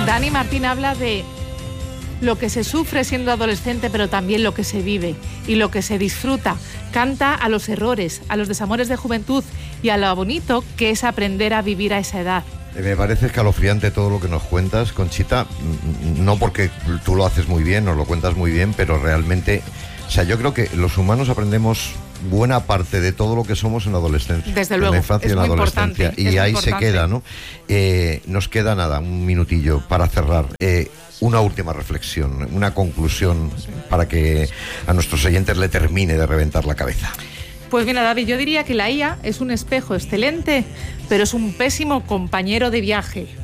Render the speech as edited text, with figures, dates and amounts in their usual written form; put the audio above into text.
Dani Martín habla de lo que se sufre siendo adolescente, pero también lo que se vive y lo que se disfruta. Canta a los errores, a los desamores de juventud y a lo bonito que es aprender a vivir a esa edad. Me parece escalofriante todo lo que nos cuentas, Conchita, no porque tú lo haces muy bien, nos lo cuentas muy bien, pero realmente, o sea, yo creo que los humanos aprendemos buena parte de todo lo que somos en la adolescencia. Desde luego, en la infancia y en la adolescencia. Y ahí se queda, ¿no? Nos queda nada, un minutillo para cerrar. Una última reflexión, una conclusión para que a nuestros oyentes le termine de reventar la cabeza. Pues mira, David, yo diría que la IA es un espejo excelente, pero es un pésimo compañero de viaje.